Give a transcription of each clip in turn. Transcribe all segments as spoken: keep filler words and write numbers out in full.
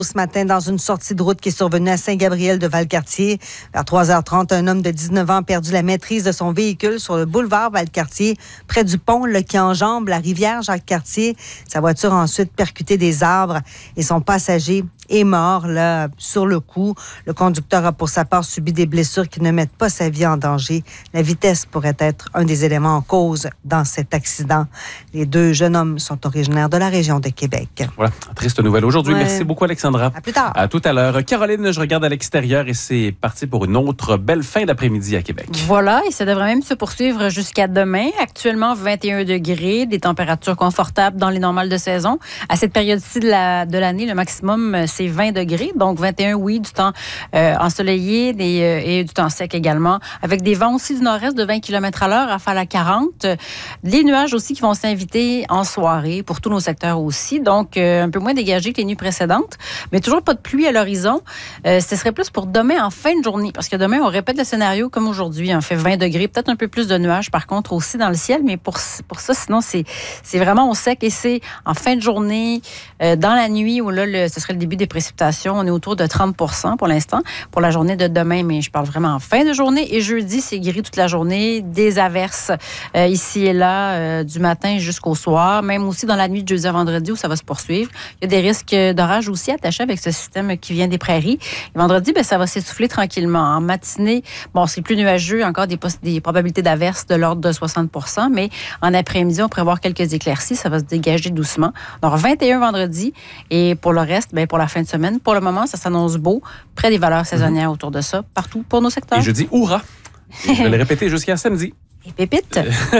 Ce matin, dans une sortie de route qui est survenue à Saint-Gabriel de Valcartier, vers trois heures trente, un homme de dix-neuf ans a perdu la maîtrise de son véhicule sur le boulevard Valcartier, près du pont là, qui enjambe la rivière Jacques-Cartier. Sa voiture a ensuite percuté des arbres et son passager est mort là, sur le coup. Le conducteur a pour sa part subi des blessures qui ne mettent pas sa vie en danger. La vitesse pourrait être un des éléments en cause dans cet accident. Les deux jeunes hommes sont originaires de la région de Québec. Voilà, triste nouvelle aujourd'hui. Ouais. Merci beaucoup, Alexandra. À plus tard. À tout à l'heure. Caroline, je regarde à l'extérieur et c'est parti pour une autre belle fin d'après-midi à Québec. Voilà, et ça devrait même se poursuivre jusqu'à demain. Actuellement, vingt et un degrés, des températures confortables dans les normales de saison. À cette période-ci de, la, de l'année, le maximum, c'est vingt degrés. Donc, vingt et un, oui, du temps euh, ensoleillé des, euh, et du temps sec également. Avec des vents aussi du nord-est de vingt kilomètres à l'heure, rafale à quarante. Les nuages aussi qui vont s'inviter en soirée pour tous nos secteurs aussi. Donc, euh, un peu moins dégagé que les nuits précédentes. Mais toujours pas de pluie à l'horizon. Euh, ce serait plus pour demain en fin de journée. Parce que demain, on répète le scénario comme aujourd'hui. On fait vingt degrés, peut-être un peu plus de nuages par contre aussi dans le ciel. Mais pour, pour ça, sinon, c'est, c'est vraiment au sec. Et c'est en fin de journée, euh, dans la nuit, où là, le, ce serait le début des précipitations. On est autour de trente pour cent pour l'instant pour la journée de demain. Mais je parle vraiment en fin de journée. Et jeudi, c'est gris toute la journée. Des averses euh, ici et là, euh, du matin jusqu'au soir. Même aussi dans la nuit de jeudi à vendredi où ça va se poursuivre. Il y a des risques d'orage aussi attachés avec ce système qui vient des prairies. Et vendredi, ben, ça va s'essouffler tranquillement. En matinée, bon, c'est plus nuageux, encore des, poss- des probabilités d'averses de l'ordre de soixante pour cent, mais en après-midi, on pourrait voir quelques éclaircies, ça va se dégager doucement. Donc, vingt et un vendredi, et pour le reste, ben, pour la fin de semaine, pour le moment, ça s'annonce beau, près des valeurs saisonnières mm-hmm. autour de ça, partout pour nos secteurs. Et je dis hurrah! Je vais le répéter jusqu'à samedi. Et pépite.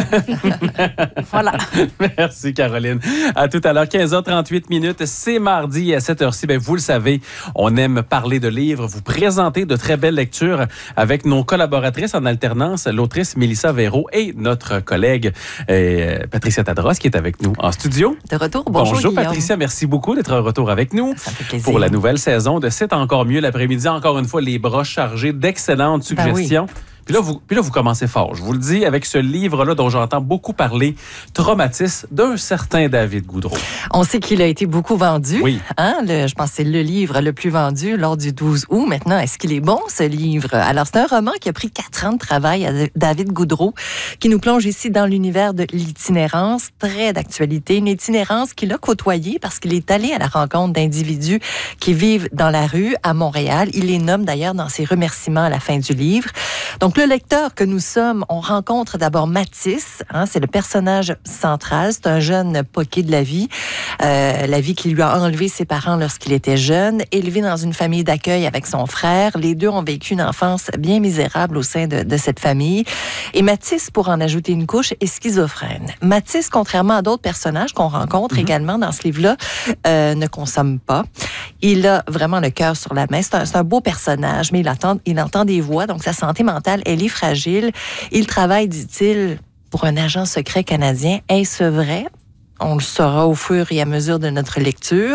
Voilà. Merci, Caroline. À tout à l'heure, quinze heures trente-huit minutes. C'est mardi à cette heure-ci. Ben, vous le savez, on aime parler de livres, vous présenter de très belles lectures avec nos collaboratrices en alternance, l'autrice Mélissa Véro et notre collègue euh, Patricia Tadros qui est avec nous en studio. De retour. Bonjour, Bonjour Guillaume. Patricia, merci beaucoup d'être de retour avec nous. Ça me fait plaisir. Pour la nouvelle saison de C'est encore mieux l'après-midi. Encore une fois, les bras chargés d'excellentes suggestions. Ben oui. Puis là, vous, puis là, vous commencez fort. Je vous le dis, avec ce livre-là dont j'entends beaucoup parler, Traumatisme, d'un certain David Goudreau. On sait qu'il a été beaucoup vendu. Oui. Hein? Le, je pense que c'est le livre le plus vendu lors du douze août. Maintenant, est-ce qu'il est bon, ce livre? Alors, c'est un roman qui a pris quatre ans de travail à David Goudreau, qui nous plonge ici dans l'univers de l'itinérance, très d'actualité. Une itinérance qu'il a côtoyée parce qu'il est allé à la rencontre d'individus qui vivent dans la rue à Montréal. Il les nomme d'ailleurs dans ses remerciements à la fin du livre. Donc, le lecteur que nous sommes, on rencontre d'abord Mathis, hein, c'est le personnage central, c'est un jeune poqué de la vie, euh, la vie qui lui a enlevé ses parents lorsqu'il était jeune, élevé dans une famille d'accueil avec son frère. Les deux ont vécu une enfance bien misérable au sein de, de cette famille. Et Mathis, pour en ajouter une couche, est schizophrène. Mathis, contrairement à d'autres personnages qu'on rencontre mm-hmm. également dans ce livre-là, euh, ne consomme pas. Il a vraiment le cœur sur la main. C'est un, c'est un beau personnage, mais il entend, il entend des voix, donc sa santé mentale, elle est fragile. Il travaille, dit-il, pour un agent secret canadien. Est-ce vrai? On le saura au fur et à mesure de notre lecture.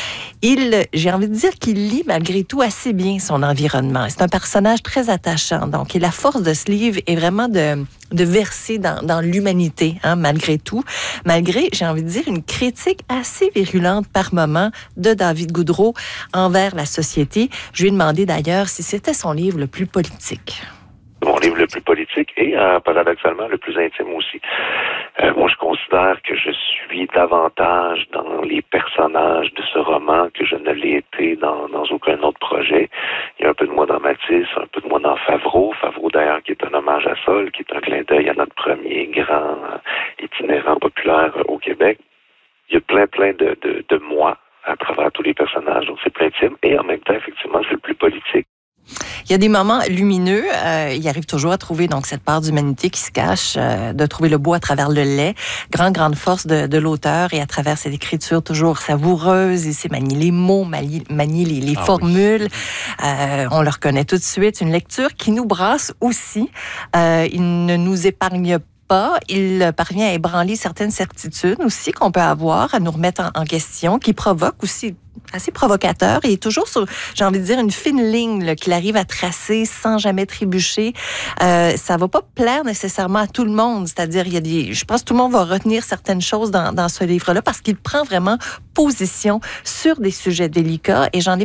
Il, j'ai envie de dire qu'il lit malgré tout assez bien son environnement. C'est un personnage très attachant. Donc, et la force de ce livre est vraiment de, de verser dans, dans l'humanité, hein, malgré tout. Malgré, j'ai envie de dire, une critique assez virulente par moment de David Goudreau envers la société. Je lui ai demandé d'ailleurs si c'était son livre le plus politique. Mon livre le plus politique et euh, paradoxalement le plus intime aussi. Euh, moi, je considère que je suis davantage dans les personnages de ce roman que je ne l'ai été dans, dans aucun autre projet. Il y a un peu de moi dans Mathis, un peu de moi dans Favreau. Favreau, d'ailleurs, qui est un hommage à Sol, qui est un clin d'œil à notre premier grand euh, itinérant populaire euh, au Québec. Il y a plein, plein de, de, de moi à travers tous les personnages. Donc, c'est plus intime. Et en même temps, effectivement, c'est le plus politique. Il y a des moments lumineux. Euh, il arrive toujours à trouver donc cette part d'humanité qui se cache, euh, de trouver le beau à travers le lait. Grande, grande force de, de l'auteur et à travers cette écriture toujours savoureuse. Il sait manier les mots, manier, manier les, les ah, formules. Oui. Euh, on le reconnaît tout de suite. Une lecture qui nous brasse aussi. Euh, il ne nous épargne pas. Il parvient à ébranler certaines certitudes aussi qu'on peut avoir, à nous remettre en, en question, qui provoque aussi assez provocateur. Il est toujours sur, j'ai envie de dire, une fine ligne là, qu'il arrive à tracer sans jamais trébucher. Euh, ça va pas plaire nécessairement à tout le monde. C'est-à-dire, il y a des, je pense que tout le monde va retenir certaines choses dans, dans ce livre-là parce qu'il prend vraiment position sur des sujets délicats. Et j'en ai